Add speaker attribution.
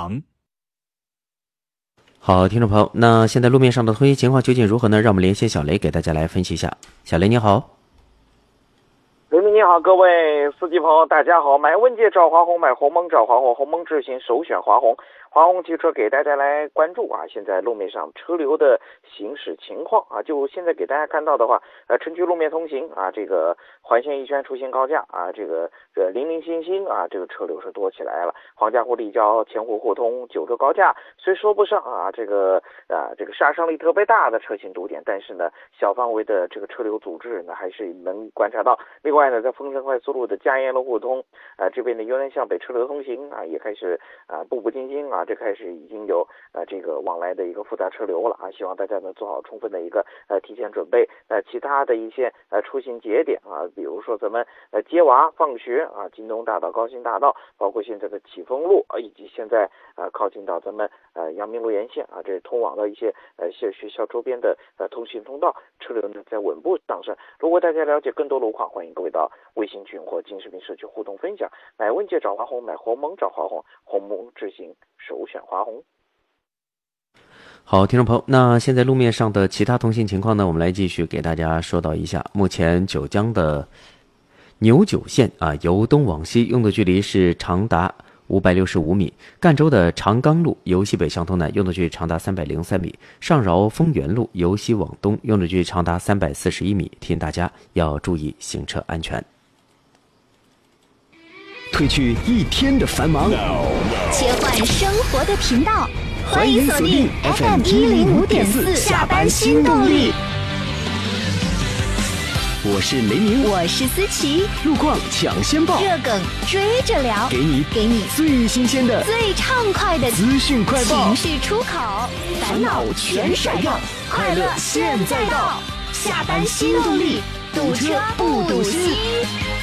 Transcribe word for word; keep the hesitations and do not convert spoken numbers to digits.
Speaker 1: 长。
Speaker 2: 好，听众朋友，那现在路面上的通行情况究竟如何呢？让我们连线小雷给大家来分析一下。小雷你好。
Speaker 3: 雷鸣你好，各位司机朋友大家好，买问界找华虹，买鸿蒙找华虹，鸿蒙智行首选华虹。华虹汽车给大家来关注啊，现在路面上车流的行驶情况啊，就现在给大家看到的话，呃，城区路面通行啊，这个环线一圈出行高架啊，这个这零零星星啊，这个车流是多起来了。黄家湖立交前湖互通九州高架虽说不上啊，这个啊这个杀伤力特别大的车型堵点，但是呢，小范围的这个车流阻滞呢还是能观察到。另外呢，在丰城快速路的嘉业路互通啊，这边的由南向北车流通行啊，也开始啊步步惊心啊。这开始已经有呃这个往来的一个复杂车流了啊，希望大家能做好充分的一个呃提前准备。呃，其他的一些呃出行节点啊，比如说咱们呃接娃放学啊，京东大道、高新大道，包括现在的启丰路啊，以及现在呃靠近到咱们呃阳明路沿线啊，这通往的一些呃学学校周边的呃通行通道，车流呢在稳步上升。如果大家了解更多路况，欢迎各位到微信群或金视频社区互动分享。买问界找华虹，买鸿蒙找华虹，鸿蒙智行首选华虹。
Speaker 2: 好，听众朋友，那现在路面上的其他通行情况呢，我们来继续给大家说到一下。目前九江的牛九线啊，由东往西用的距离是长达五百六十五米；赣州的长冈路由西北向东南用的距离长达三百零三米；上饶丰源路由西往东用的距离长达三百四十一米。提醒大家要注意行车安全。
Speaker 1: 褪去一天的繁忙，
Speaker 4: 切换生活的频道，
Speaker 1: 欢迎锁定 F M 一零五点四
Speaker 4: 下班新动力。
Speaker 1: 我是雷鸣，
Speaker 4: 我是思琪，
Speaker 1: 路况抢先报，
Speaker 4: 热梗追着聊，
Speaker 1: 给你
Speaker 4: 给你
Speaker 1: 最新鲜的、
Speaker 4: 最畅快的
Speaker 1: 资讯快报，
Speaker 4: 情绪出口，烦恼全甩掉，快乐现在到，下班新动力，堵车不堵心。